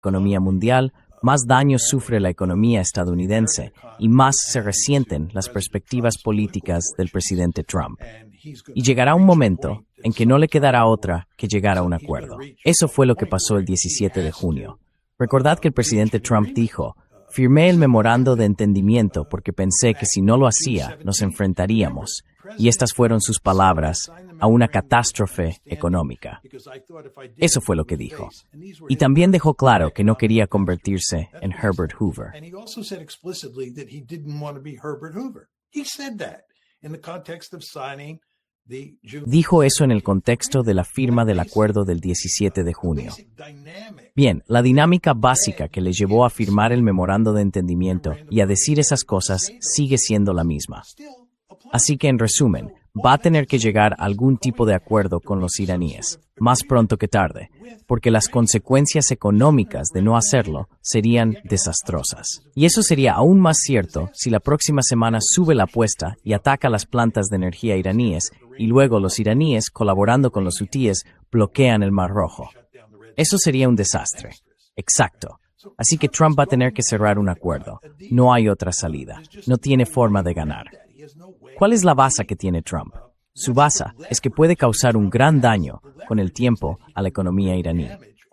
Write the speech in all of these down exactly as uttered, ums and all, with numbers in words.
economía mundial, más daño sufre la economía estadounidense y más se resienten las perspectivas políticas del presidente Trump. Y llegará un momento en que no le quedará otra que llegar a un acuerdo. Eso fue lo que pasó el diecisiete de junio. Recordad que el presidente Trump dijo: firmé el memorando de entendimiento porque pensé que si no lo hacía, nos enfrentaríamos, y estas fueron sus palabras, a una catástrofe económica. Eso fue lo que dijo. Y también dejó claro que no quería convertirse en Herbert Hoover. Dijo eso en el contexto de la firma del acuerdo del diecisiete de junio. Bien, la dinámica básica que le llevó a firmar el memorando de entendimiento y a decir esas cosas sigue siendo la misma. Así que, en resumen, va a tener que llegar a algún tipo de acuerdo con los iraníes, más pronto que tarde, porque las consecuencias económicas de no hacerlo serían desastrosas. Y eso sería aún más cierto si la próxima semana sube la apuesta y ataca las plantas de energía iraníes, y luego los iraníes, colaborando con los hutíes, bloquean el Mar Rojo. Eso sería un desastre. Exacto. Así que Trump va a tener que cerrar un acuerdo. No hay otra salida. No tiene forma de ganar. ¿Cuál es la baza que tiene Trump? Su baza es que puede causar un gran daño con el tiempo a la economía iraní.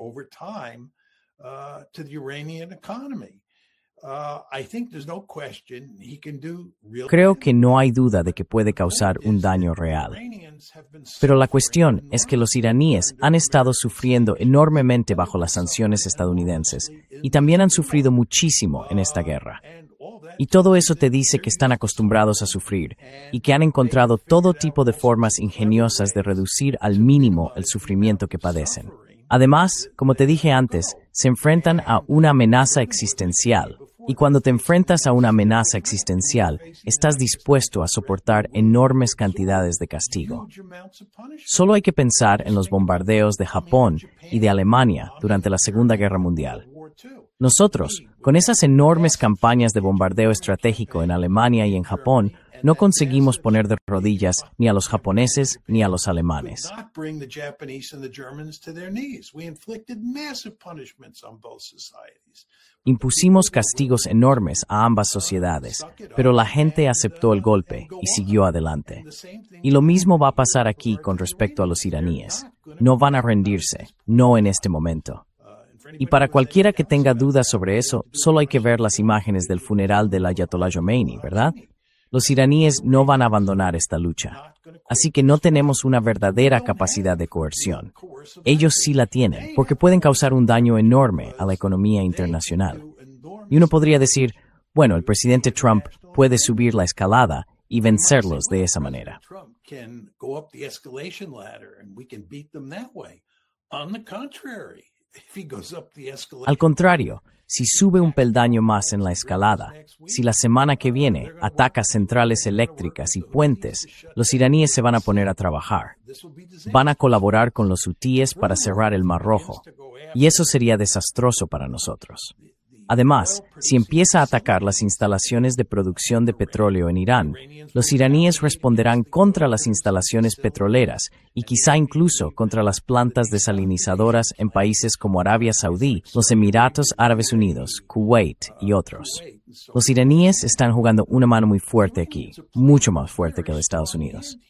Creo que no hay duda de que puede causar un daño real. Pero la cuestión es que los iraníes han estado sufriendo enormemente bajo las sanciones estadounidenses y también han sufrido muchísimo en esta guerra. Y todo eso te dice que están acostumbrados a sufrir y que han encontrado todo tipo de formas ingeniosas de reducir al mínimo el sufrimiento que padecen. Además, como te dije antes, se enfrentan a una amenaza existencial. Y cuando te enfrentas a una amenaza existencial, estás dispuesto a soportar enormes cantidades de castigo. Solo hay que pensar en los bombardeos de Japón y de Alemania durante la Segunda Guerra Mundial. Nosotros, con esas enormes campañas de bombardeo estratégico en Alemania y en Japón, no conseguimos poner de rodillas ni a los japoneses ni a los alemanes. Impusimos castigos enormes a ambas sociedades, pero la gente aceptó el golpe y siguió adelante. Y lo mismo va a pasar aquí con respecto a los iraníes. No van a rendirse, no en este momento. Y para cualquiera que tenga dudas sobre eso, solo hay que ver las imágenes del funeral del Ayatollah Khomeini, ¿verdad? Los iraníes no van a abandonar esta lucha. Así que no tenemos una verdadera capacidad de coerción. Ellos sí la tienen, porque pueden causar un daño enorme a la economía internacional. Y uno podría decir, bueno, el presidente Trump puede subir la escalada y vencerlos de esa manera. Al contrario, si sube un peldaño más en la escalada, si la semana que viene ataca centrales eléctricas y puentes, los iraníes se van a poner a trabajar. Van a colaborar con los hutíes para cerrar el Mar Rojo, y eso sería desastroso para nosotros. Además, si empieza a atacar las instalaciones de producción de petróleo en Irán, los iraníes responderán contra las instalaciones petroleras y quizá incluso contra las plantas desalinizadoras en países como Arabia Saudí, los Emiratos Árabes Unidos, Kuwait y otros. Los iraníes están jugando una mano muy fuerte aquí, mucho más fuerte que los Estados Unidos.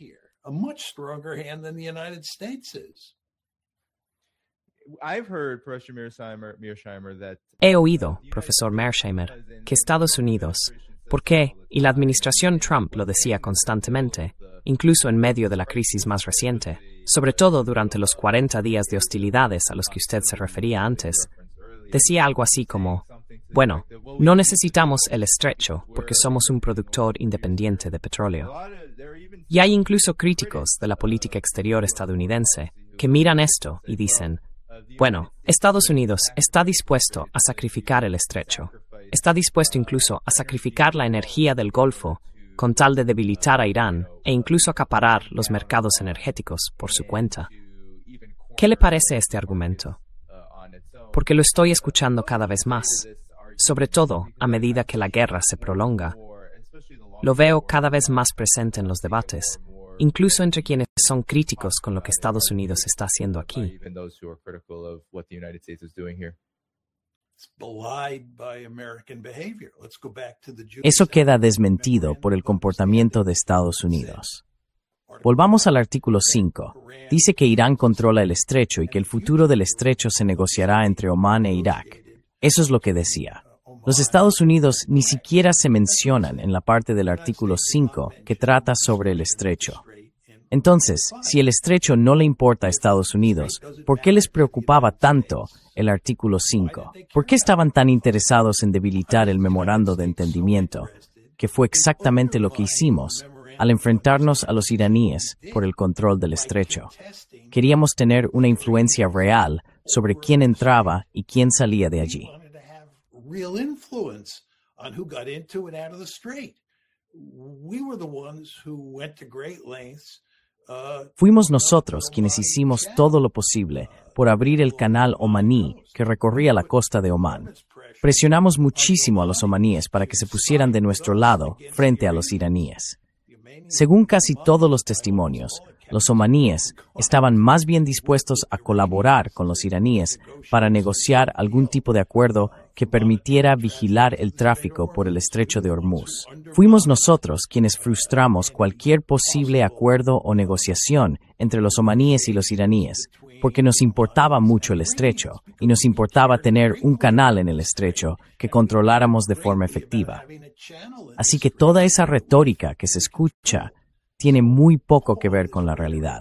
He oído, profesor Mearsheimer, que Estados Unidos, ¿por qué? Y la administración Trump lo decía constantemente, incluso en medio de la crisis más reciente, sobre todo durante los cuarenta días de hostilidades a los que usted se refería antes, decía algo así como, bueno, no necesitamos el estrecho porque somos un productor independiente de petróleo. Y hay incluso críticos de la política exterior estadounidense que miran esto y dicen, bueno, Estados Unidos está dispuesto a sacrificar el estrecho. Está dispuesto incluso a sacrificar la energía del Golfo con tal de debilitar a Irán e incluso acaparar los mercados energéticos por su cuenta. ¿Qué le parece este argumento? Porque lo estoy escuchando cada vez más, sobre todo a medida que la guerra se prolonga. Lo veo cada vez más presente en los debates, incluso entre quienes son críticos con lo que Estados Unidos está haciendo aquí. Eso queda desmentido por el comportamiento de Estados Unidos. Volvamos al artículo cinco. Dice que Irán controla el estrecho y que el futuro del estrecho se negociará entre Omán e Irak. Eso es lo que decía. Los Estados Unidos ni siquiera se mencionan en la parte del artículo cinco que trata sobre el estrecho. Entonces, si el estrecho no le importa a Estados Unidos, ¿por qué les preocupaba tanto el artículo cinco? ¿Por qué estaban tan interesados en debilitar el memorando de entendimiento, que fue exactamente lo que hicimos al enfrentarnos a los iraníes por el control del estrecho? Queríamos tener una influencia real sobre quién entraba y quién salía de allí. Fuimos nosotros quienes hicimos todo lo posible por abrir el canal omaní que recorría la costa de Omán. Presionamos muchísimo a los omaníes para que se pusieran de nuestro lado frente a los iraníes. Según casi todos los testimonios, los omaníes estaban más bien dispuestos a colaborar con los iraníes para negociar algún tipo de acuerdo que permitiera vigilar el tráfico por el estrecho de Hormuz. Fuimos nosotros quienes frustramos cualquier posible acuerdo o negociación entre los omaníes y los iraníes, porque nos importaba mucho el estrecho y nos importaba tener un canal en el estrecho que controláramos de forma efectiva. Así que toda esa retórica que se escucha tiene muy poco que ver con la realidad.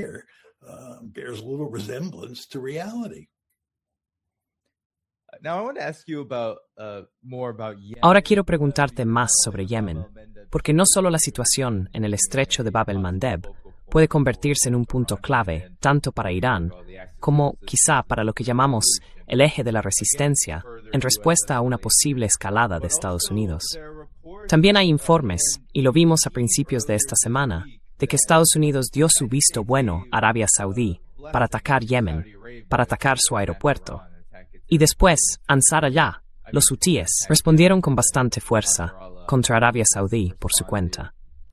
Ahora quiero preguntarte más sobre Yemen, porque no solo la situación en el estrecho de Bab el-Mandeb puede convertirse en un punto clave tanto para Irán como quizá para lo que llamamos el eje de la resistencia en respuesta a una posible escalada de Estados Unidos. También hay informes, y lo vimos a principios de esta semana, de que Estados Unidos dio su visto bueno a Arabia Saudí para atacar Yemen, para atacar su aeropuerto. Y después, Ansar Allah, los hutíes, respondieron con bastante fuerza contra Arabia Saudí por su cuenta.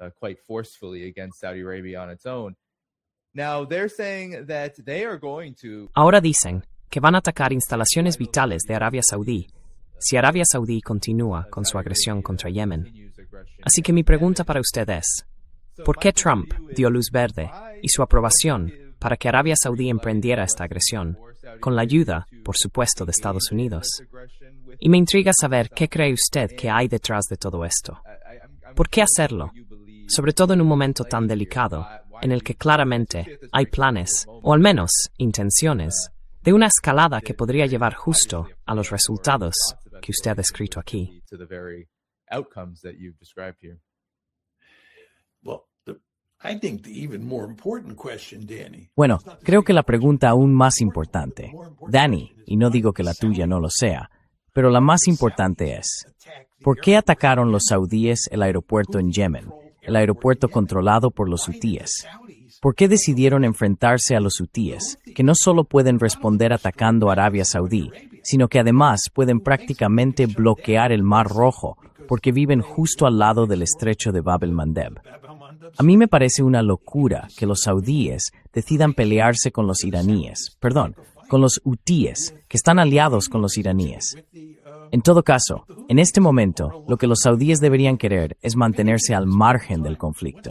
Ahora dicen que van a atacar instalaciones vitales de Arabia Saudí si Arabia Saudí continúa con su agresión contra Yemen. Así que mi pregunta para usted es, ¿por qué Trump dio luz verde y su aprobación para que Arabia Saudí emprendiera esta agresión, con la ayuda, por supuesto, de Estados Unidos? Y me intriga saber qué cree usted que hay detrás de todo esto. ¿Por qué hacerlo? Sobre todo en un momento tan delicado, en el que claramente hay planes, o al menos intenciones, de una escalada que podría llevar justo a los resultados que usted ha descrito aquí. Bueno, creo que la pregunta aún más importante, Danny, y no digo que la tuya no lo sea, pero la más importante es, ¿por qué atacaron los saudíes el aeropuerto en Yemen, el aeropuerto controlado por los hutíes? ¿Por qué decidieron enfrentarse a los hutíes, que no solo pueden responder atacando a Arabia Saudí, sino que además pueden prácticamente bloquear el Mar Rojo, porque viven justo al lado del estrecho de Bab el-Mandeb? A mí me parece una locura que los saudíes decidan pelearse con los iraníes, perdón, con los hutíes, que están aliados con los iraníes. En todo caso, en este momento, lo que los saudíes deberían querer es mantenerse al margen del conflicto.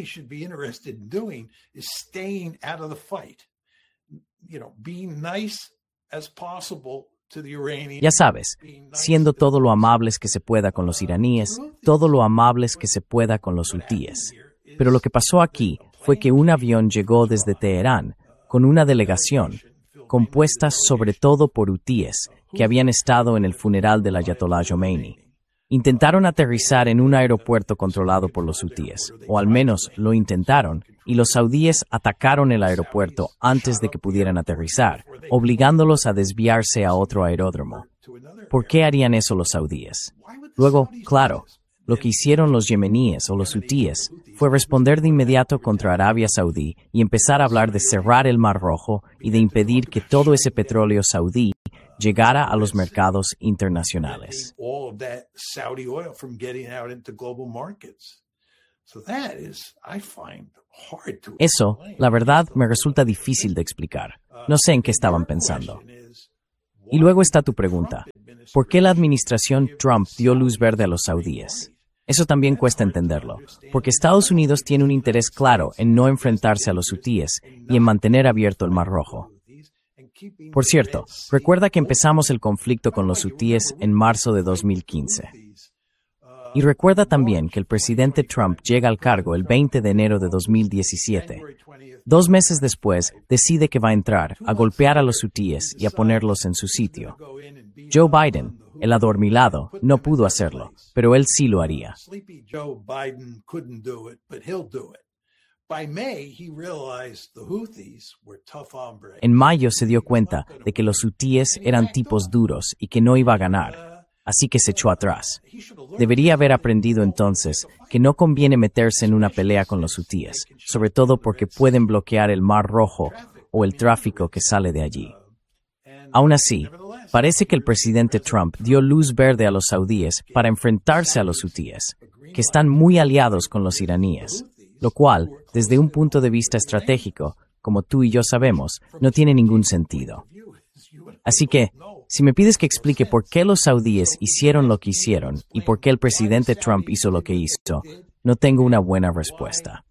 Ya sabes, siendo todo lo amables que se pueda con los iraníes, todo lo amables que se pueda con los hutíes. Pero lo que pasó aquí fue que un avión llegó desde Teherán con una delegación compuesta sobre todo por hutíes que habían estado en el funeral del Ayatollah Khomeini. Intentaron aterrizar en un aeropuerto controlado por los hutíes, o al menos lo intentaron, y los saudíes atacaron el aeropuerto antes de que pudieran aterrizar, obligándolos a desviarse a otro aeródromo. ¿Por qué harían eso los saudíes? Luego, claro, lo que hicieron los yemeníes o los hutíes fue responder de inmediato contra Arabia Saudí y empezar a hablar de cerrar el Mar Rojo y de impedir que todo ese petróleo saudí llegara a los mercados internacionales. Eso, la verdad, me resulta difícil de explicar. No sé en qué estaban pensando. Y luego está tu pregunta. ¿Por qué la administración Trump dio luz verde a los saudíes? Eso también cuesta entenderlo, porque Estados Unidos tiene un interés claro en no enfrentarse a los hutíes y en mantener abierto el Mar Rojo. Por cierto, recuerda que empezamos el conflicto con los hutíes en marzo de dos mil quince. Y recuerda también que el presidente Trump llega al cargo el veinte de enero de dos mil diecisiete. Dos meses después, decide que va a entrar a golpear a los hutíes y a ponerlos en su sitio. Joe Biden, el adormilado, no pudo hacerlo, pero él sí lo haría. En mayo se dio cuenta de que los hutíes eran tipos duros y que no iba a ganar, así que se echó atrás. Debería haber aprendido entonces que no conviene meterse en una pelea con los hutíes, sobre todo porque pueden bloquear el Mar Rojo o el tráfico que sale de allí. Aún así, parece que el presidente Trump dio luz verde a los saudíes para enfrentarse a los hutíes, que están muy aliados con los iraníes, lo cual, desde un punto de vista estratégico, como tú y yo sabemos, no tiene ningún sentido. Así que, si me pides que explique por qué los saudíes hicieron lo que hicieron y por qué el presidente Trump hizo lo que hizo, no tengo una buena respuesta.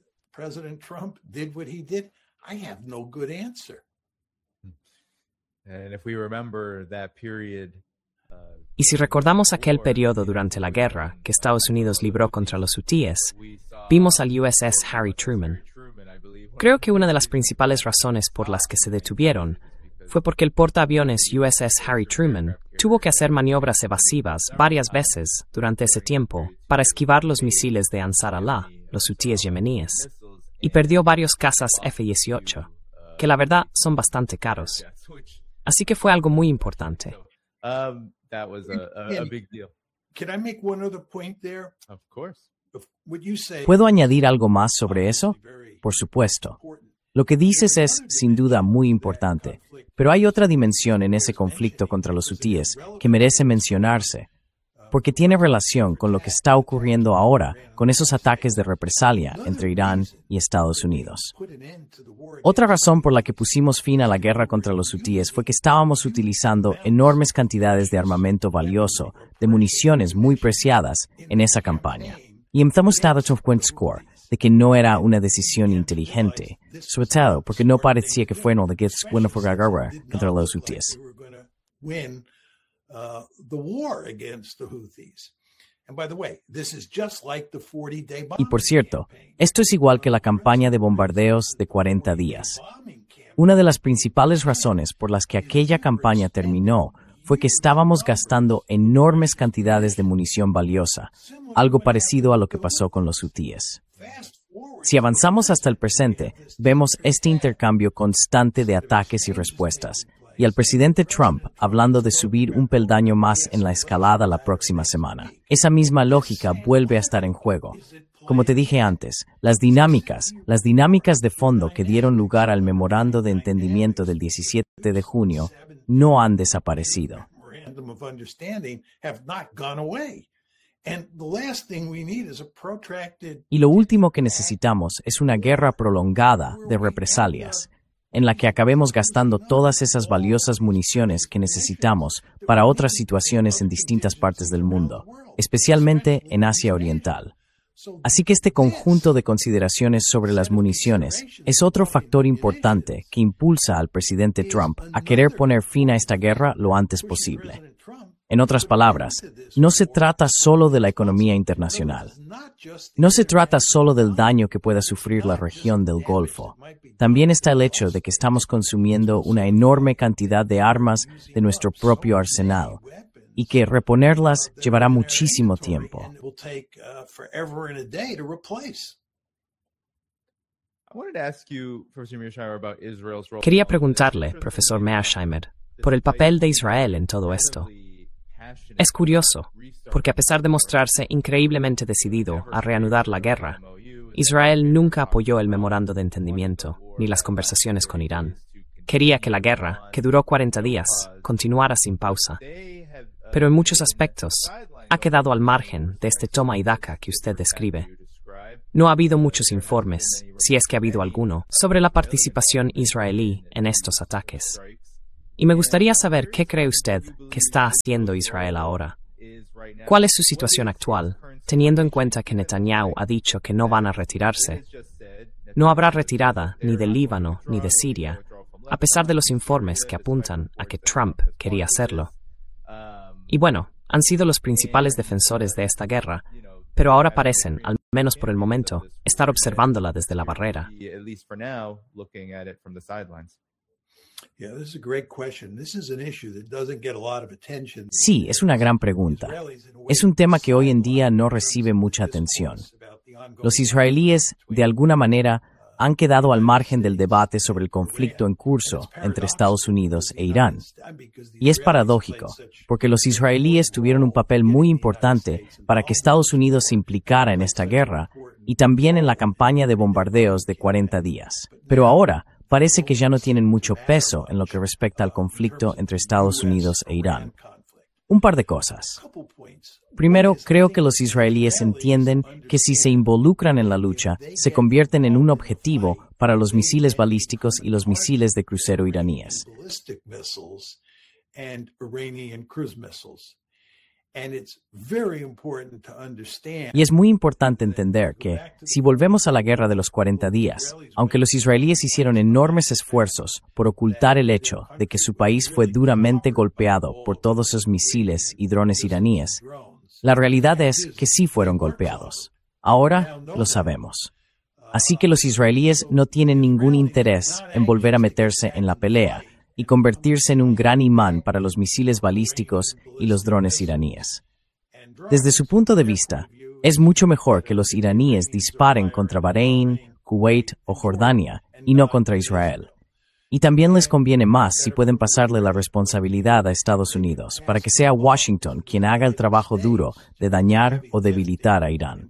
Y si recordamos aquel periodo durante la guerra que Estados Unidos libró contra los hutíes, vimos al U S S Harry Truman. Creo que una de las principales razones por las que se detuvieron fue porque el portaaviones U S S Harry Truman tuvo que hacer maniobras evasivas varias veces durante ese tiempo para esquivar los misiles de Ansar Allah, los hutíes yemeníes, y perdió varios cazas F dieciocho, que la verdad son bastante caros. Así que fue algo muy importante. Um, that was a, a, a big deal. Can I make one other point there? Of course. ¿Puedo añadir algo más sobre eso? Por supuesto. Lo que dices es, sin duda, muy importante, pero hay otra dimensión en ese conflicto contra los hutíes que merece mencionarse, porque tiene relación con lo que está ocurriendo ahora con esos ataques de represalia entre Irán y Estados Unidos. Otra razón por la que pusimos fin a la guerra contra los hutíes fue que estábamos utilizando enormes cantidades de armamento valioso, de municiones muy preciadas en esa campaña. Y empezamos a darnos cuenta de que no era una decisión inteligente, sobre todo porque no parecía que fuera la guerra contra los hutíes. Uh, the war against the Houthis. And by the way, this is just like the forty-day bombing. Y por cierto, esto es igual que la campaña de bombardeos de cuarenta días. Una de las principales razones por las que aquella campaña terminó fue que estábamos gastando enormes cantidades de munición valiosa, algo parecido a lo que pasó con los hutíes. Si avanzamos hasta el presente, vemos este intercambio constante de ataques y respuestas, y al presidente Trump hablando de subir un peldaño más en la escalada la próxima semana. Esa misma lógica vuelve a estar en juego. Como te dije antes, las dinámicas, las dinámicas de fondo que dieron lugar al memorando de entendimiento del diecisiete de junio no han desaparecido. Y lo último que necesitamos es una guerra prolongada de represalias, en la que acabemos gastando todas esas valiosas municiones que necesitamos para otras situaciones en distintas partes del mundo, especialmente en Asia Oriental. Así que este conjunto de consideraciones sobre las municiones es otro factor importante que impulsa al presidente Trump a querer poner fin a esta guerra lo antes posible. En otras palabras, no se trata solo de la economía internacional. No se trata solo del daño que pueda sufrir la región del Golfo. También está el hecho de que estamos consumiendo una enorme cantidad de armas de nuestro propio arsenal y que reponerlas llevará muchísimo tiempo. Quería preguntarle, profesor Mearsheimer, por el papel de Israel en todo esto. Es curioso, porque a pesar de mostrarse increíblemente decidido a reanudar la guerra, Israel nunca apoyó el memorando de entendimiento ni las conversaciones con Irán. Quería que la guerra, que duró cuarenta días, continuara sin pausa. Pero en muchos aspectos ha quedado al margen de este toma y daca que usted describe. No ha habido muchos informes, si es que ha habido alguno, sobre la participación israelí en estos ataques. Y me gustaría saber qué cree usted que está haciendo Israel ahora. ¿Cuál es su situación actual, teniendo en cuenta que Netanyahu ha dicho que no van a retirarse? No habrá retirada ni del Líbano ni de Siria, a pesar de los informes que apuntan a que Trump quería hacerlo. Y bueno, han sido los principales defensores de esta guerra, pero ahora parecen, al menos por el momento, estar observándola desde la barrera. Sí, es una gran pregunta. Es un tema que hoy en día no recibe mucha atención. Los israelíes, de alguna manera, han quedado al margen del debate sobre el conflicto en curso entre Estados Unidos e Irán. Y es paradójico, porque los israelíes tuvieron un papel muy importante para que Estados Unidos se implicara en esta guerra y también en la campaña de bombardeos de cuarenta días. Pero ahora parece que ya no tienen mucho peso en lo que respecta al conflicto entre Estados Unidos e Irán. Un par de cosas. Primero, creo que los israelíes entienden que si se involucran en la lucha, se convierten en un objetivo para los misiles balísticos y los misiles de crucero iraníes. Y es muy importante entender que, si volvemos a la guerra de los cuarenta días, aunque los israelíes hicieron enormes esfuerzos por ocultar el hecho de que su país fue duramente golpeado por todos esos misiles y drones iraníes, la realidad es que sí fueron golpeados. Ahora lo sabemos. Así que los israelíes no tienen ningún interés en volver a meterse en la pelea y convertirse en un gran imán para los misiles balísticos y los drones iraníes. Desde su punto de vista, es mucho mejor que los iraníes disparen contra Bahrein, Kuwait o Jordania y no contra Israel. Y también les conviene más si pueden pasarle la responsabilidad a Estados Unidos para que sea Washington quien haga el trabajo duro de dañar o debilitar a Irán.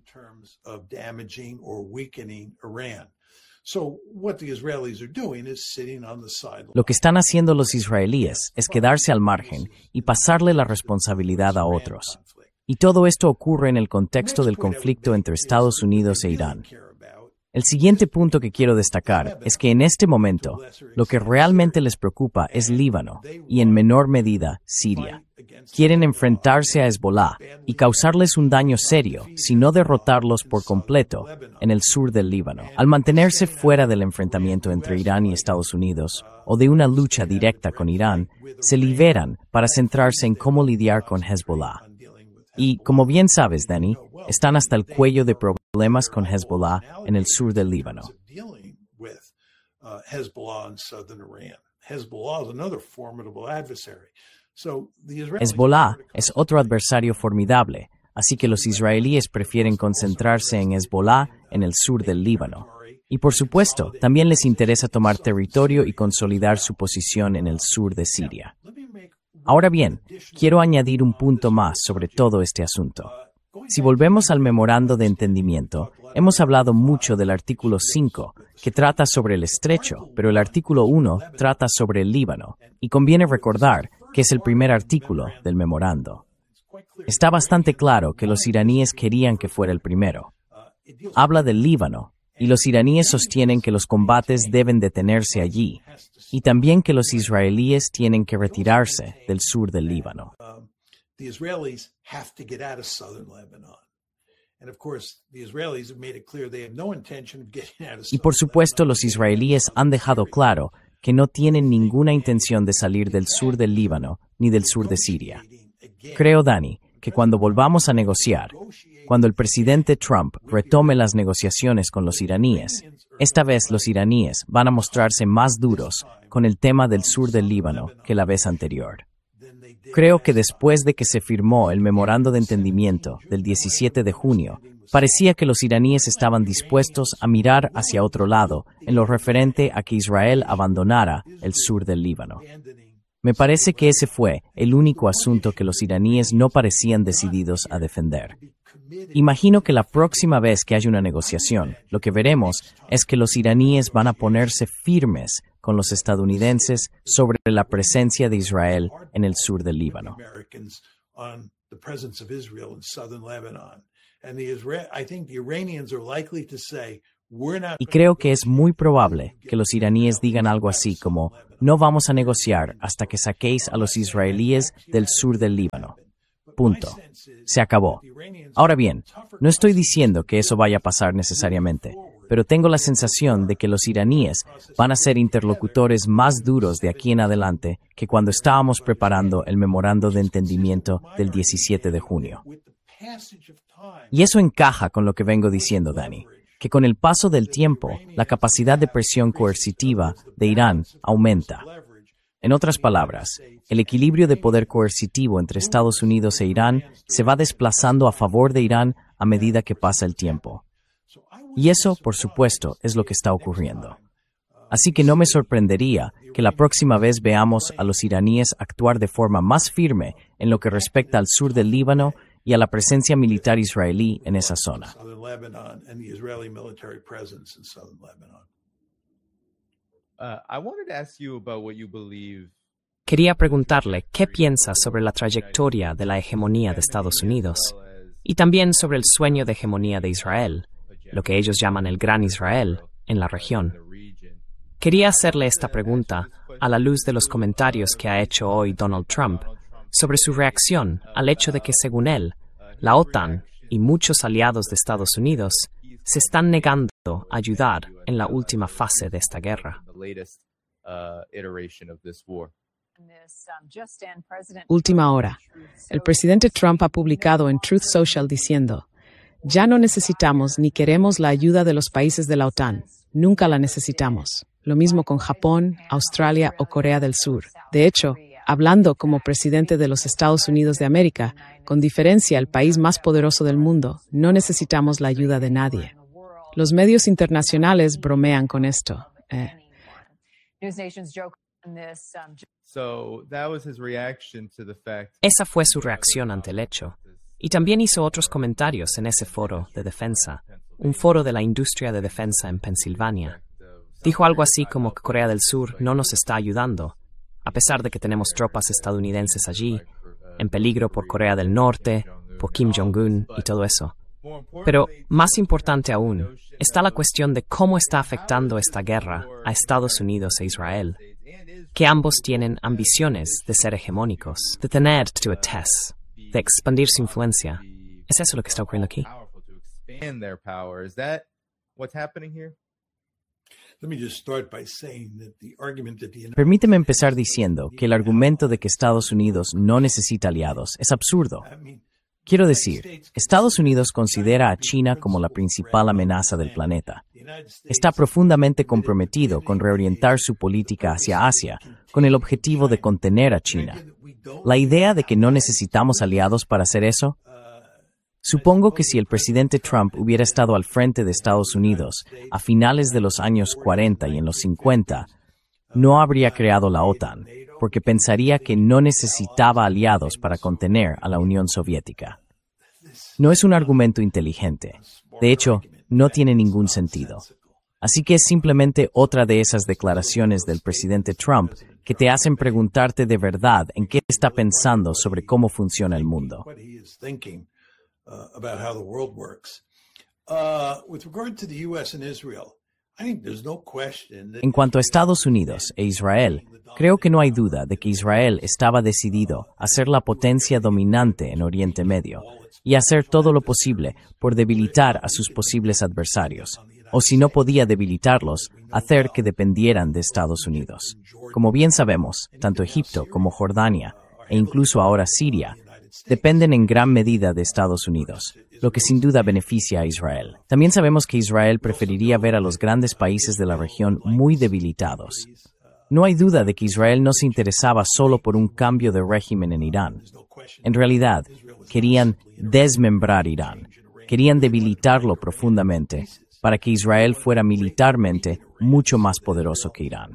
Lo que están haciendo los israelíes es quedarse al margen y pasarle la responsabilidad a otros. Y todo esto ocurre en el contexto del conflicto entre Estados Unidos e Irán. El siguiente punto que quiero destacar es que en este momento, lo que realmente les preocupa es Líbano y, en menor medida, Siria. Quieren enfrentarse a Hezbollah y causarles un daño serio, si no derrotarlos por completo, en el sur del Líbano. Al mantenerse fuera del enfrentamiento entre Irán y Estados Unidos, o de una lucha directa con Irán, se liberan para centrarse en cómo lidiar con Hezbollah. Y, como bien sabes, Danny, están hasta el cuello de problemas con Hezbollah en el sur del Líbano. Hezbollah es otro adversario formidable, así que los israelíes prefieren concentrarse en Hezbollah en el sur del Líbano. Y por supuesto, también les interesa tomar territorio y consolidar su posición en el sur de Siria. Ahora bien, quiero añadir un punto más sobre todo este asunto. Si volvemos al memorando de entendimiento, hemos hablado mucho del artículo cinco, que trata sobre el estrecho, pero el artículo uno trata sobre el Líbano, y conviene recordar que es el primer artículo del memorando. Está bastante claro que los iraníes querían que fuera el primero. Habla del Líbano, y los iraníes sostienen que los combates deben detenerse allí, y también que los israelíes tienen que retirarse del sur del Líbano. Y por supuesto, los israelíes han dejado claro que no tienen ninguna intención de salir del sur del Líbano ni del sur de Siria. Creo, Danny, que cuando volvamos a negociar, cuando el presidente Trump retome las negociaciones con los iraníes, esta vez los iraníes van a mostrarse más duros con el tema del sur del Líbano que la vez anterior. Creo que después de que se firmó el memorando de entendimiento del diecisiete de junio, parecía que los iraníes estaban dispuestos a mirar hacia otro lado en lo referente a que Israel abandonara el sur del Líbano. Me parece que ese fue el único asunto que los iraníes no parecían decididos a defender. Imagino que la próxima vez que haya una negociación, lo que veremos es que los iraníes van a ponerse firmes con los estadounidenses sobre la presencia de Israel en el sur del Líbano. Y creo que es muy probable que los iraníes digan algo así como, no vamos a negociar hasta que saquéis a los israelíes del sur del Líbano. Punto. Se acabó. Ahora bien, no estoy diciendo que eso vaya a pasar necesariamente, pero tengo la sensación de que los iraníes van a ser interlocutores más duros de aquí en adelante que cuando estábamos preparando el memorando de entendimiento del diecisiete de junio. Y eso encaja con lo que vengo diciendo, Danny, que con el paso del tiempo, la capacidad de presión coercitiva de Irán aumenta. En otras palabras, el equilibrio de poder coercitivo entre Estados Unidos e Irán se va desplazando a favor de Irán a medida que pasa el tiempo. Y eso, por supuesto, es lo que está ocurriendo. Así que no me sorprendería que la próxima vez veamos a los iraníes actuar de forma más firme en lo que respecta al sur del Líbano y a la presencia militar israelí en esa zona. Quería preguntarle qué piensa sobre la trayectoria de la hegemonía de Estados Unidos y también sobre el sueño de hegemonía de Israel, lo que ellos llaman el Gran Israel, en la región. Quería hacerle esta pregunta a la luz de los comentarios que ha hecho hoy Donald Trump sobre su reacción al hecho de que, según él, la OTAN y muchos aliados de Estados Unidos se están negando a ayudar en la última fase de esta guerra. Última hora. El presidente Trump ha publicado en Truth Social diciendo: ya no necesitamos ni queremos la ayuda de los países de la OTAN. Nunca la necesitamos. Lo mismo con Japón, Australia o Corea del Sur. De hecho, hablando como presidente de los Estados Unidos de América, con diferencia el país más poderoso del mundo, no necesitamos la ayuda de nadie. Los medios internacionales bromean con esto. Eh. Esa fue su reacción ante el hecho. Y también hizo otros comentarios en ese foro de defensa, un foro de la industria de defensa en Pensilvania. Dijo algo así como que Corea del Sur no nos está ayudando, a pesar de que tenemos tropas estadounidenses allí, en peligro por Corea del Norte, por Kim Jong-un y todo eso. Pero, más importante aún, está la cuestión de cómo está afectando esta guerra a Estados Unidos e Israel, que ambos tienen ambiciones de ser hegemónicos, de tener to a test, de expandir su influencia. ¿Es eso lo que está ocurriendo aquí? Permíteme empezar diciendo que el argumento de que Estados Unidos no necesita aliados es absurdo. Quiero decir, Estados Unidos considera a China como la principal amenaza del planeta. Está profundamente comprometido con reorientar su política hacia Asia, con el objetivo de contener a China. La idea de que no necesitamos aliados para hacer eso, supongo que si el presidente Trump hubiera estado al frente de Estados Unidos a finales de los años cuarenta y en los cincuenta, no habría creado la OTAN, porque pensaría que no necesitaba aliados para contener a la Unión Soviética. No es un argumento inteligente. De hecho, no tiene ningún sentido. Así que es simplemente otra de esas declaraciones del presidente Trump que te hacen preguntarte de verdad en qué está pensando sobre cómo funciona el mundo. En cuanto a Estados Unidos e Israel, creo que no hay duda de que Israel estaba decidido a ser la potencia dominante en Oriente Medio y hacer todo lo posible por debilitar a sus posibles adversarios, o si no podía debilitarlos, hacer que dependieran de Estados Unidos. Como bien sabemos, tanto Egipto como Jordania, e incluso ahora Siria, dependen en gran medida de Estados Unidos, lo que sin duda beneficia a Israel. También sabemos que Israel preferiría ver a los grandes países de la región muy debilitados. No hay duda de que Israel no se interesaba solo por un cambio de régimen en Irán. En realidad, querían desmembrar Irán, querían debilitarlo profundamente para que Israel fuera militarmente mucho más poderoso que Irán.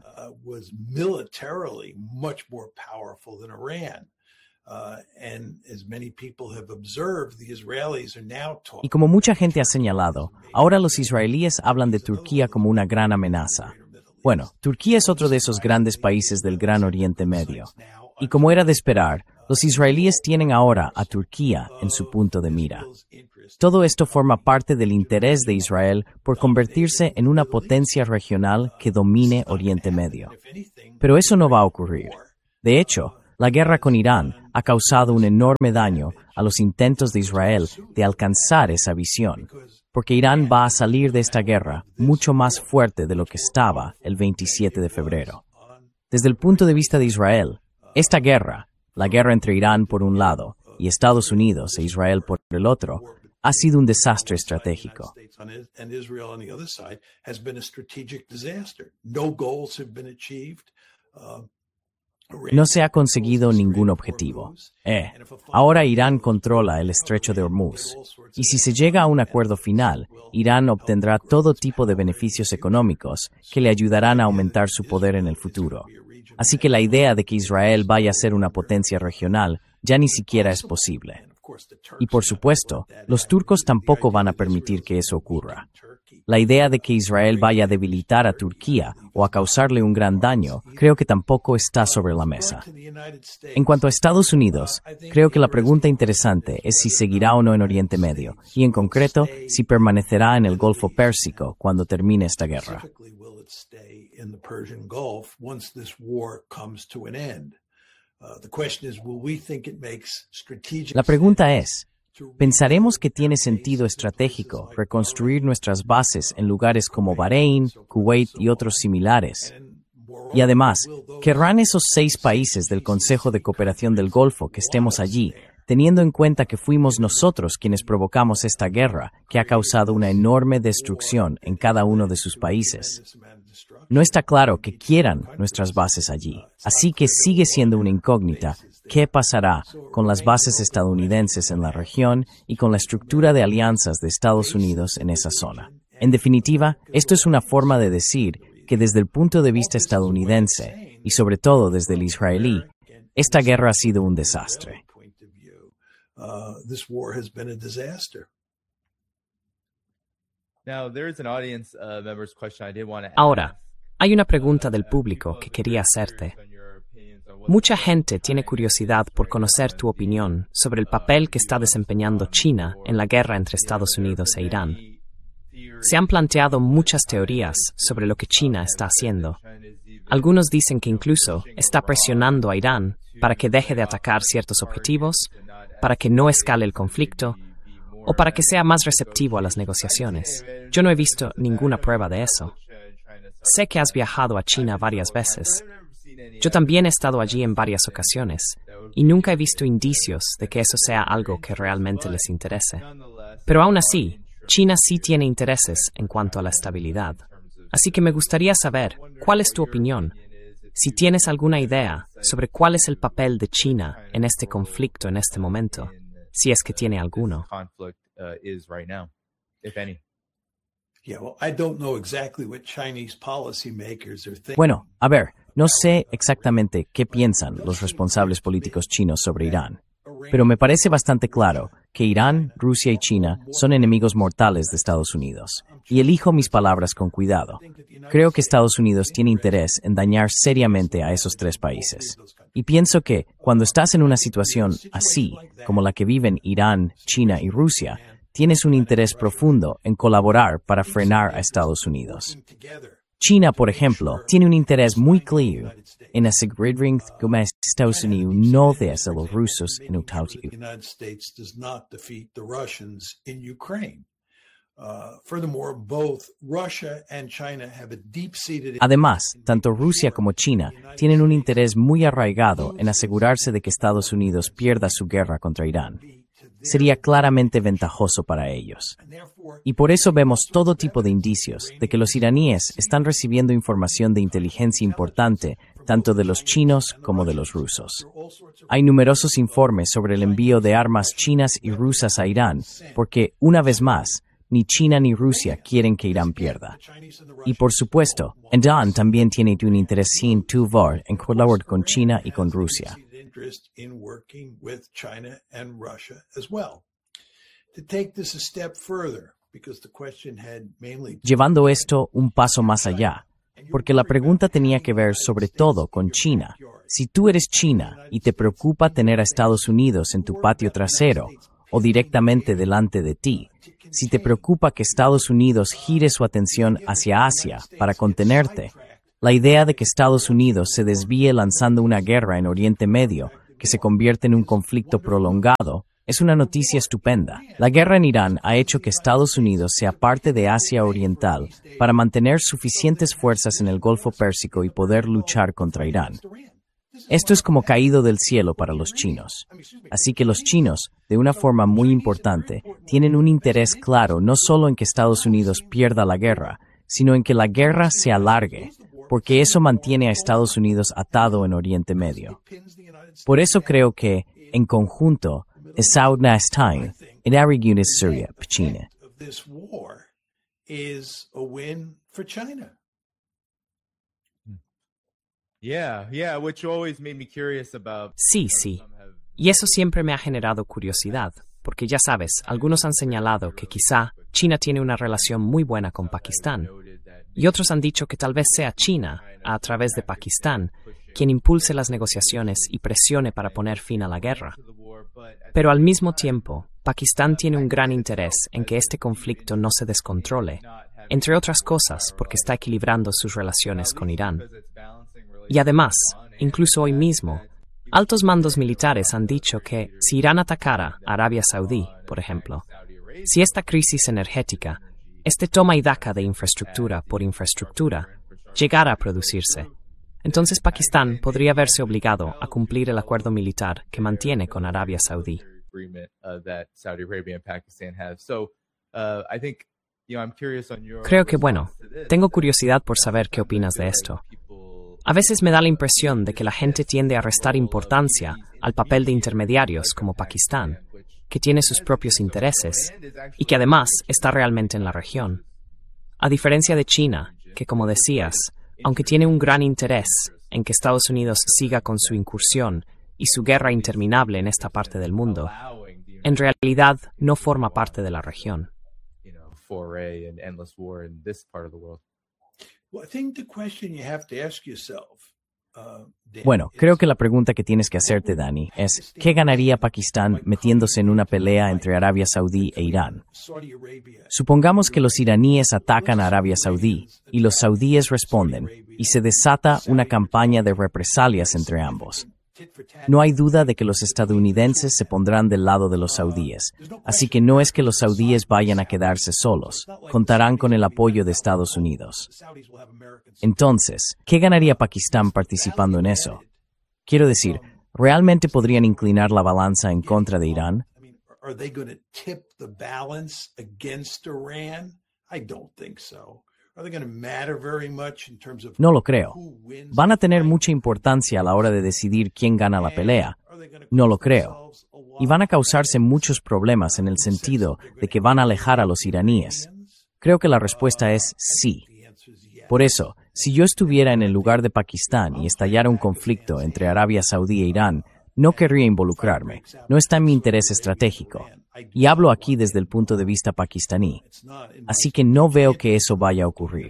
Y como mucha gente ha señalado, ahora los israelíes hablan de Turquía como una gran amenaza. Bueno, Turquía es otro de esos grandes países del Gran Oriente Medio. Y como era de esperar, Los israelíes tienen ahora a Turquía en su punto de mira. Todo esto forma parte del interés de Israel por convertirse en una potencia regional que domine Oriente Medio. Pero eso no va a ocurrir. De hecho, la guerra con Irán ha causado un enorme daño a los intentos de Israel de alcanzar esa visión, porque Irán va a salir de esta guerra mucho más fuerte de lo que estaba el veintisiete de febrero. Desde el punto de vista de Israel, esta guerra, la guerra entre Irán por un lado y Estados Unidos e Israel por el otro, ha sido un desastre estratégico. No se ha conseguido ningún objetivo. Eh, ahora Irán controla el estrecho de Hormuz, y si se llega a un acuerdo final, Irán obtendrá todo tipo de beneficios económicos que le ayudarán a aumentar su poder en el futuro. Así que la idea de que Israel vaya a ser una potencia regional ya ni siquiera es posible. Y por supuesto, los turcos tampoco van a permitir que eso ocurra. La idea de que Israel vaya a debilitar a Turquía o a causarle un gran daño, creo que tampoco está sobre la mesa. En cuanto a Estados Unidos, creo que la pregunta interesante es si seguirá o no en Oriente Medio, y en concreto, si permanecerá en el Golfo Pérsico cuando termine esta guerra. La pregunta es, ¿pensaremos que tiene sentido estratégico reconstruir nuestras bases en lugares como Bahrein, Kuwait y otros similares? Y además, ¿querrán esos seis países del Consejo de Cooperación del Golfo que estemos allí, teniendo en cuenta que fuimos nosotros quienes provocamos esta guerra que ha causado una enorme destrucción en cada uno de sus países? No está claro que quieran nuestras bases allí, así que sigue siendo una incógnita qué pasará con las bases estadounidenses en la región y con la estructura de alianzas de Estados Unidos en esa zona. En definitiva, esto es una forma de decir que desde el punto de vista estadounidense, y sobre todo desde el israelí, esta guerra ha sido un desastre. Ahora, hay una pregunta del público que quería hacerte. Mucha gente tiene curiosidad por conocer tu opinión sobre el papel que está desempeñando China en la guerra entre Estados Unidos e Irán. Se han planteado muchas teorías sobre lo que China está haciendo. Algunos dicen que incluso está presionando a Irán para que deje de atacar ciertos objetivos, para que no escale el conflicto, o para que sea más receptivo a las negociaciones. Yo no he visto ninguna prueba de eso. Sé que has viajado a China varias veces. Yo también he estado allí en varias ocasiones, y nunca he visto indicios de que eso sea algo que realmente les interese. Pero aún así, China sí tiene intereses en cuanto a la estabilidad. Así que me gustaría saber, ¿cuál es tu opinión? Si tienes alguna idea sobre cuál es el papel de China en este conflicto en este momento, si es que tiene alguno. Bueno, a ver, no sé exactamente qué piensan los responsables políticos chinos sobre Irán, pero me parece bastante claro que Irán, Rusia y China son enemigos mortales de Estados Unidos. Y elijo mis palabras con cuidado. Creo que Estados Unidos tiene interés en dañar seriamente a esos tres países. Y pienso que, cuando estás en una situación así, como la que viven Irán, China y Rusia, tienes un interés profundo en colaborar para frenar a Estados Unidos. China, por ejemplo, tiene un interés muy claro en asegurar que Estados Unidos no deje a los rusos en Ucrania. Además, tanto Rusia como China tienen un interés muy arraigado en asegurarse de que Estados Unidos pierda su guerra contra Irán. Sería claramente ventajoso para ellos. Y por eso vemos todo tipo de indicios de que los iraníes están recibiendo información de inteligencia importante tanto de los chinos como de los rusos. Hay numerosos informes sobre el envío de armas chinas y rusas a Irán, porque, una vez más, ni China ni Rusia quieren que Irán pierda. Y por supuesto, Irán también tiene un interés sin tuvar en colaborar con China y con Rusia. Llevando esto un paso más allá, porque la pregunta tenía que ver sobre todo con China. Si tú eres China y te preocupa tener a Estados Unidos en tu patio trasero o directamente delante de ti, si te preocupa que Estados Unidos gire su atención hacia Asia para contenerte, la idea de que Estados Unidos se desvíe lanzando una guerra en Oriente Medio que se convierte en un conflicto prolongado es una noticia estupenda. La guerra en Irán ha hecho que Estados Unidos sea parte de Asia Oriental para mantener suficientes fuerzas en el Golfo Pérsico y poder luchar contra Irán. Esto es como caído del cielo para los chinos. Así que los chinos, de una forma muy importante, tienen un interés claro no solo en que Estados Unidos pierda la guerra, sino en que la guerra se alargue, porque eso mantiene a Estados Unidos atado en Oriente Medio. Por eso creo que, en conjunto, Esaud Nastain, en Arigunes Syria, China. Sí, sí. Y eso siempre me ha generado curiosidad, porque ya sabes, algunos han señalado que quizá China tiene una relación muy buena con Pakistán, y otros han dicho que tal vez sea China, a través de Pakistán, quien impulse las negociaciones y presione para poner fin a la guerra. Pero al mismo tiempo, Pakistán tiene un gran interés en que este conflicto no se descontrole, entre otras cosas porque está equilibrando sus relaciones con Irán. Y además, incluso hoy mismo, altos mandos militares han dicho que si Irán atacara a Arabia Saudí, por ejemplo, si esta crisis energética, este toma y daca de infraestructura por infraestructura, llegara a producirse, entonces Pakistán podría verse obligado a cumplir el acuerdo militar que mantiene con Arabia Saudí. Creo que, bueno, tengo curiosidad por saber qué opinas de esto. A veces me da la impresión de que la gente tiende a restar importancia al papel de intermediarios como Pakistán, que tiene sus propios intereses y que además está realmente en la región. A diferencia de China, que como decías, aunque tiene un gran interés en que Estados Unidos siga con su incursión y su guerra interminable en esta parte del mundo, en realidad no forma parte de la región. Bueno, creo que la pregunta que tienes que hacerte, Dani, es ¿qué ganaría Pakistán metiéndose en una pelea entre Arabia Saudí e Irán? Supongamos que los iraníes atacan a Arabia Saudí y los saudíes responden y se desata una campaña de represalias entre ambos. No hay duda de que los estadounidenses se pondrán del lado de los saudíes, así que no es que los saudíes vayan a quedarse solos, contarán con el apoyo de Estados Unidos. Entonces, ¿qué ganaría Pakistán participando en eso? Quiero decir, ¿realmente podrían inclinar la balanza en contra de Irán? No lo creo. ¿Van a tener mucha importancia a la hora de decidir quién gana la pelea? No lo creo. Y van a causarse muchos problemas en el sentido de que van a alejar a los iraníes. Creo que la respuesta es sí. Por eso, si yo estuviera en el lugar de Pakistán y estallara un conflicto entre Arabia Saudí e Irán, no querría involucrarme. No está en mi interés estratégico. Y hablo aquí desde el punto de vista pakistaní. Así que no veo que eso vaya a ocurrir.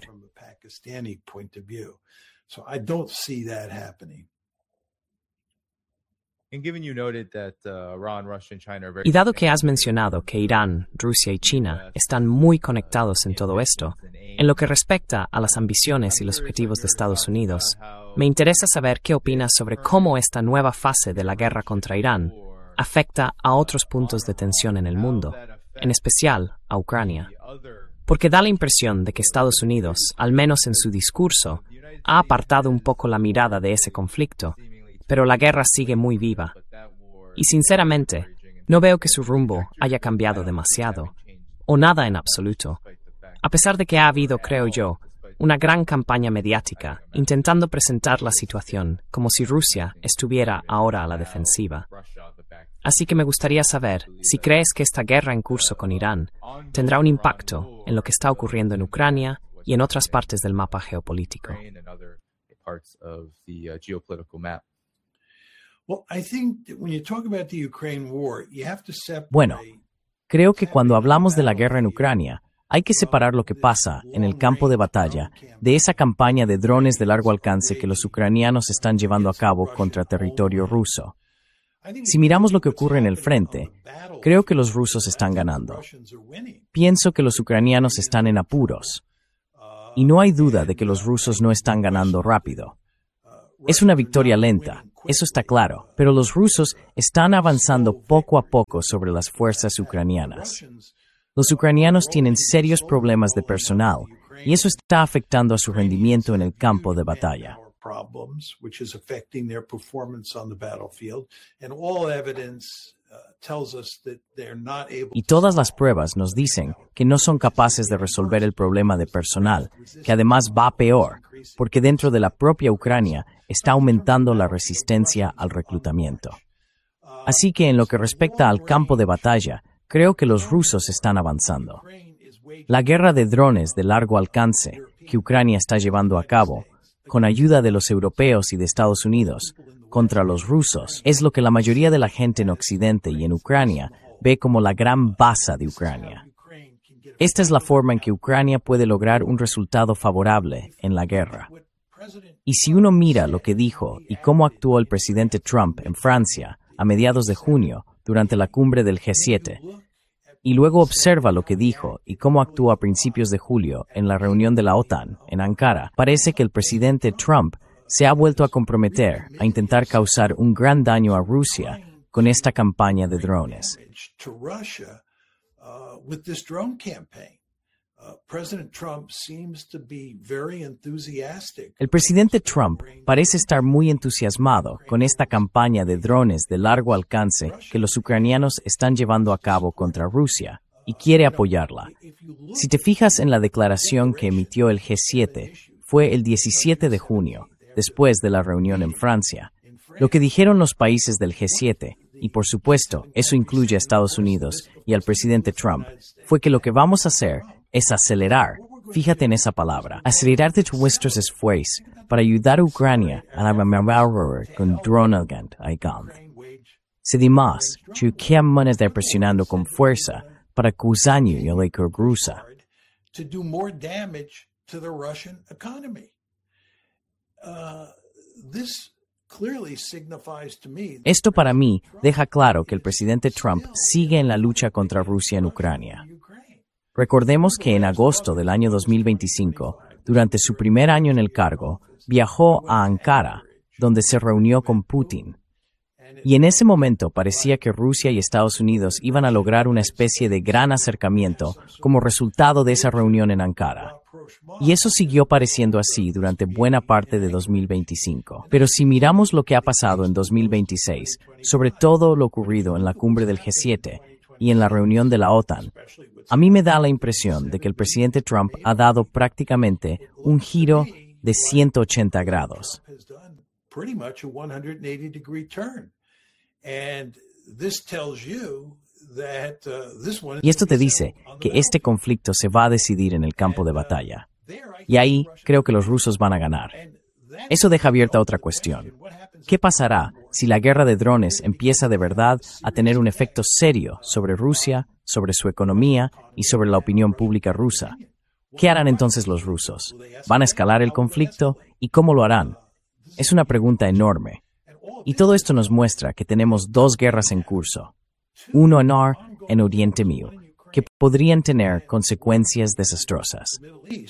Y dado que has mencionado que Irán, Rusia y China están muy conectados en todo esto, en lo que respecta a las ambiciones y los objetivos de Estados Unidos, me interesa saber qué opinas sobre cómo esta nueva fase de la guerra contra Irán afecta a otros puntos de tensión en el mundo, en especial a Ucrania. Porque da la impresión de que Estados Unidos, al menos en su discurso, ha apartado un poco la mirada de ese conflicto, pero la guerra sigue muy viva. Y sinceramente, no veo que su rumbo haya cambiado demasiado, o nada en absoluto, a pesar de que ha habido, creo yo, una gran campaña mediática intentando presentar la situación como si Rusia estuviera ahora a la defensiva. Así que me gustaría saber si crees que esta guerra en curso con Irán tendrá un impacto en lo que está ocurriendo en Ucrania y en otras partes del mapa geopolítico. Bueno, creo que cuando hablamos de la guerra en Ucrania, Hay que separar lo que pasa en el campo de batalla de esa campaña de drones de largo alcance que los ucranianos están llevando a cabo contra territorio ruso. Si miramos lo que ocurre en el frente, creo que los rusos están ganando. Pienso que los ucranianos están en apuros. Y no hay duda de que los rusos no están ganando rápido. Es una victoria lenta, eso está claro, pero los rusos están avanzando poco a poco sobre las fuerzas ucranianas. Los ucranianos tienen serios problemas de personal y eso está afectando a su rendimiento en el campo de batalla. Y todas las pruebas nos dicen que no son capaces de resolver el problema de personal, que además va peor, porque dentro de la propia Ucrania está aumentando la resistencia al reclutamiento. Así que en lo que respecta al campo de batalla, creo que los rusos están avanzando. La guerra de drones de largo alcance que Ucrania está llevando a cabo, con ayuda de los europeos y de Estados Unidos, contra los rusos, es lo que la mayoría de la gente en Occidente y en Ucrania ve como la gran baza de Ucrania. Esta es la forma en que Ucrania puede lograr un resultado favorable en la guerra. Y si uno mira lo que dijo y cómo actuó el presidente Trump en Francia a mediados de junio durante la cumbre del G siete, y luego observa lo que dijo y cómo actuó a principios de julio en la reunión de la OTAN en Ankara, parece que el presidente Trump se ha vuelto a comprometer a intentar causar un gran daño a Rusia con esta campaña de drones. El presidente Trump parece estar muy entusiasmado con esta campaña de drones de largo alcance que los ucranianos están llevando a cabo contra Rusia y quiere apoyarla. Si te fijas en la declaración que emitió el G siete, fue el diecisiete de junio, después de la reunión en Francia. Lo que dijeron los países del G siete, y por supuesto, eso incluye a Estados Unidos y al presidente Trump, fue que lo que vamos a hacer es acelerar, fíjate en esa palabra, acelerar de nuestros esfuerzos para ayudar a Ucrania a la memoria con drones y gun. Además, que van a estar presionando con fuerza para acusar y la rusa. Esto para mí deja claro que el presidente Trump sigue en la lucha contra Rusia en Ucrania. Recordemos que en agosto del año dos mil veinticinco, durante su primer año en el cargo, viajó a Ankara, donde se reunió con Putin. Y en ese momento parecía que Rusia y Estados Unidos iban a lograr una especie de gran acercamiento como resultado de esa reunión en Ankara. Y eso siguió pareciendo así durante buena parte de dos mil veinticinco. Pero si miramos lo que ha pasado en dos mil veintiséis, sobre todo lo ocurrido en la cumbre del G siete y en la reunión de la OTAN, a mí me da la impresión de que el presidente Trump ha dado prácticamente un giro de ciento ochenta grados. Y esto te dice que este conflicto se va a decidir en el campo de batalla. Y ahí creo que los rusos van a ganar. Eso deja abierta otra cuestión. ¿Qué pasará si la guerra de drones empieza de verdad a tener un efecto serio sobre Rusia, sobre su economía y sobre la opinión pública rusa? ¿Qué harán entonces los rusos? ¿Van a escalar el conflicto? ¿Y cómo lo harán? Es una pregunta enorme. Y todo esto nos muestra que tenemos dos guerras en curso. Uno en Ar, en Oriente Medio, que podrían tener consecuencias desastrosas.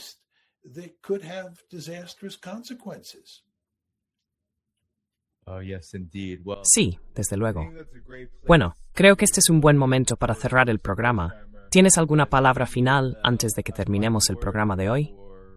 Sí, desde luego. Bueno, creo que este es un buen momento para cerrar el programa. ¿Tienes alguna palabra final antes de que terminemos el programa de hoy?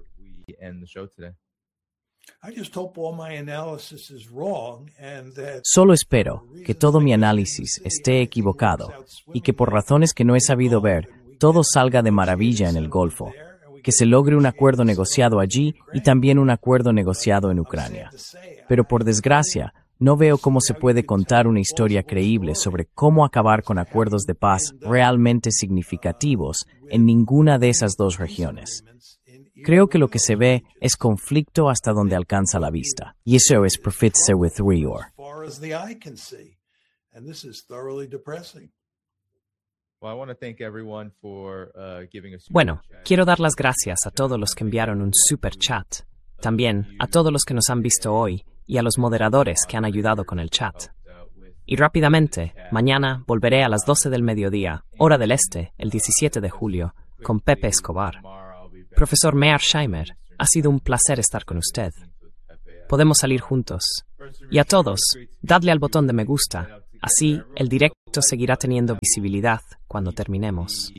Solo espero que todo mi análisis esté equivocado y que por razones que no he sabido ver, todo salga de maravilla en el Golfo, que se logre un acuerdo negociado allí y también un acuerdo negociado en Ucrania. Pero por desgracia, no veo cómo se puede contar una historia creíble sobre cómo acabar con acuerdos de paz realmente significativos en ninguna de esas dos regiones. Creo que lo que se ve es conflicto hasta donde alcanza la vista. Y eso es Profitse with Rior. Bueno, quiero dar las gracias a todos los que enviaron un super chat. También a todos los que nos han visto hoy y a los moderadores que han ayudado con el chat. Y rápidamente, mañana volveré a las doce del mediodía, hora del este, el diecisiete de julio, con Pepe Escobar. Profesor Mearsheimer, ha sido un placer estar con usted. Podemos salir juntos. Y a todos, dadle al botón de me gusta. Así, el directo seguirá teniendo visibilidad cuando terminemos.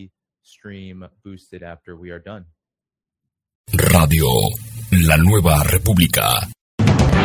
Radio La Nueva República.